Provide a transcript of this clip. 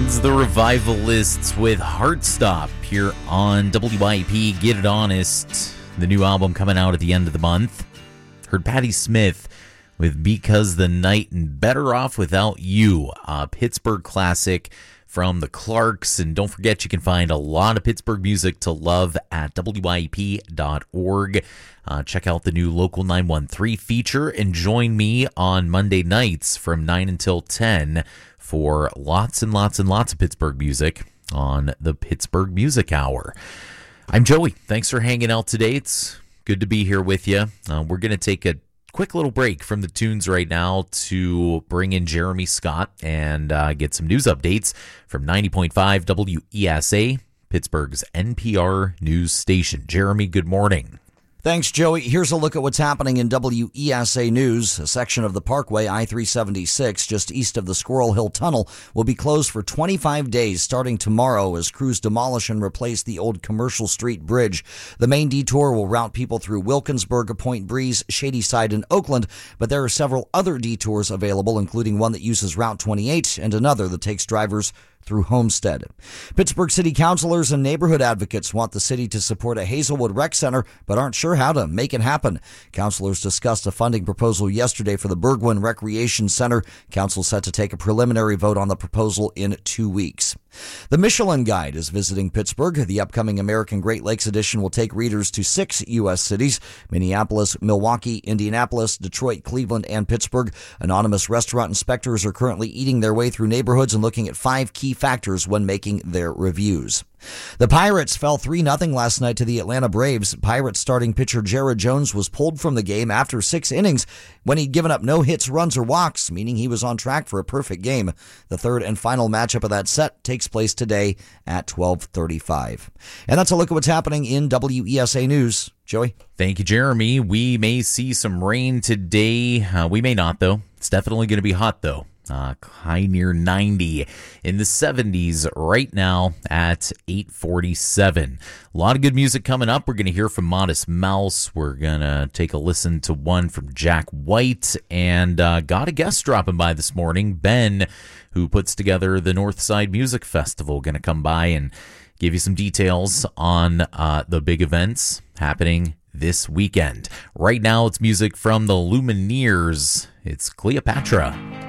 It's the Revivalists with Heartstop here on WIP. Get It Honest, the new album coming out at the end of the month. Heard Patti Smith with Because the Night and Better Off Without You, a Pittsburgh classic from the Clarks. And don't forget, you can find a lot of Pittsburgh music to love at WIP.org. Check out the new Local 913 feature and join me on Monday nights from 9 until 10 for lots and lots and lots of Pittsburgh music on the Pittsburgh Music Hour. I'm Joey. Thanks for hanging out today. It's good to be here with you. We're going to take a quick little break from the tunes right now to bring in Jeremy Scott and get some news updates from 90.5 WESA, Pittsburgh's NPR news station. Jeremy, good morning. Thanks, Joey. Here's a look at what's happening in WESA News. A section of the Parkway, I-376, just east of the Squirrel Hill Tunnel, will be closed for 25 days starting tomorrow as crews demolish and replace the old Commercial Street Bridge. The main detour will route people through Wilkinsburg, Point Breeze, Shadyside, and Oakland, but there are several other detours available, including one that uses Route 28 and another that takes drivers through Homestead. Pittsburgh City councilors and neighborhood advocates want the city to support a Hazelwood Rec Center, but aren't sure how to make it happen. Councilors discussed a funding proposal yesterday for the Bergwin Recreation Center. Council set to take a preliminary vote on the proposal in 2 weeks. The Michelin Guide is visiting Pittsburgh. The upcoming American Great Lakes edition will take readers to 6 U.S. cities: Minneapolis, Milwaukee, Indianapolis, Detroit, Cleveland, and Pittsburgh. Anonymous restaurant inspectors are currently eating their way through neighborhoods and looking at 5 key factors when making their reviews. The Pirates fell 3-0 last night to the Atlanta Braves. Pirates starting pitcher Jared Jones was pulled from the game after 6 innings when he'd given up no hits, runs, or walks, meaning he was on track for a perfect game. The third and final matchup of that set takes place today at 12:35. And that's a look at what's happening in WESA News. Joey? Thank you, Jeremy. We may see some rain today. We may not, though. It's definitely going to be hot, though. High near 90, in the 70s right now at 8:47. A lot of good music coming up. We're going to hear from Modest Mouse. We're going to take a listen to one from Jack White, and got a guest dropping by this morning, Ben, who puts together the Northside Music Festival. Going to come by and give you some details on the big events happening this weekend. Right now, it's music from the Lumineers. It's Cleopatra.